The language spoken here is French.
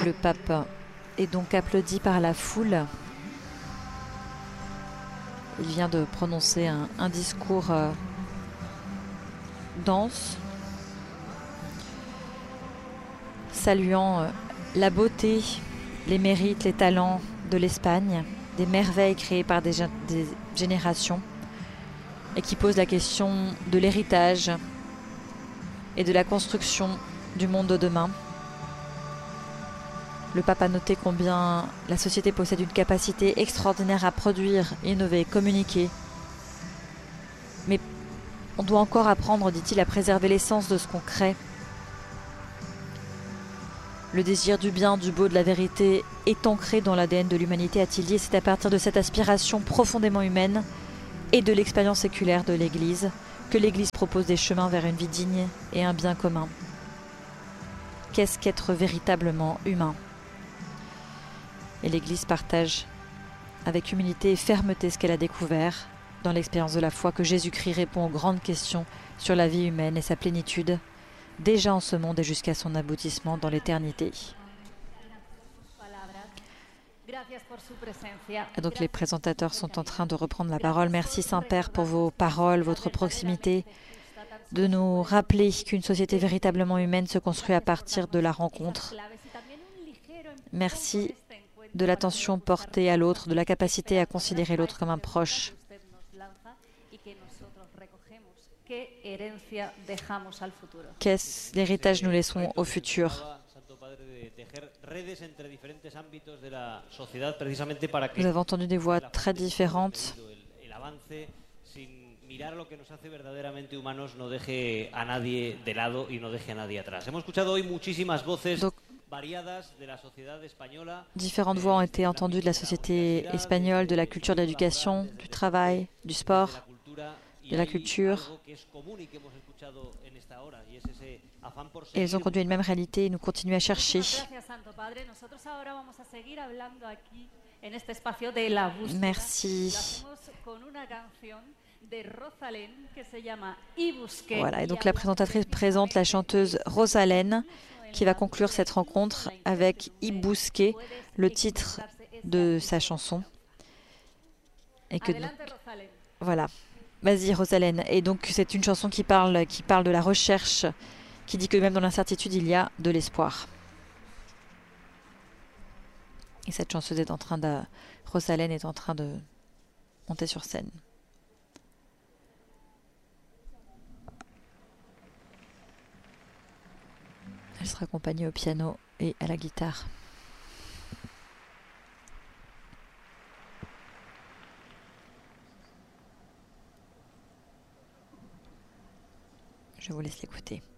Le pape est donc applaudi par la foule. Il vient de prononcer un discours dense, saluant la beauté, les mérites, les talents de l'Espagne, des merveilles créées par des générations, et qui pose la question de l'héritage et de la construction du monde de demain. Le pape a noté combien la société possède une capacité extraordinaire à produire, innover, communiquer. Mais on doit encore apprendre, dit-il, à préserver l'essence de ce qu'on crée. Le désir du bien, du beau, de la vérité est ancré dans l'ADN de l'humanité, a-t-il dit. C'est à partir de cette aspiration profondément humaine et de l'expérience séculaire de l'Église que l'Église propose des chemins vers une vie digne et un bien commun. Qu'est-ce qu'être véritablement humain ? Et l'Église partage avec humilité et fermeté ce qu'elle a découvert dans l'expérience de la foi, que Jésus-Christ répond aux grandes questions sur la vie humaine et sa plénitude, déjà en ce monde et jusqu'à son aboutissement dans l'éternité. Et donc les présentateurs sont en train de reprendre la parole. Merci Saint-Père pour vos paroles, votre proximité, de nous rappeler qu'une société véritablement humaine se construit à partir de la rencontre. Merci de l'attention portée à l'autre, de la capacité à considérer l'autre comme un proche. Qu'est-ce l'héritage nous laissons au futur? Nous avons entendu des voix très différentes. Mirar lo que nos hace verdaderamente humanos no deje a nadie de lado y no deje a nadie atrás. Hemos escuchado hoy muchísimas voces variadas de la sociedad española. Différentes voix ont été entendues de la société espagnole, de la culture, de l'éducation, du travail, du sport, de la culture. Et elles ont conduit à une même réalité et nous continuons à chercher. Merci. Voilà, et donc la présentatrice présente la chanteuse Rosalén qui va conclure cette rencontre avec Y Busqué, le titre de sa chanson. Et que donc, voilà, vas-y Rosalén. Et donc c'est une chanson qui parle de la recherche, qui dit que même dans l'incertitude il y a de l'espoir. Et cette chanteuse est en train Rosalén est en train de monter sur scène. Elle sera accompagnée au piano et à la guitare. Je vous laisse l'écouter.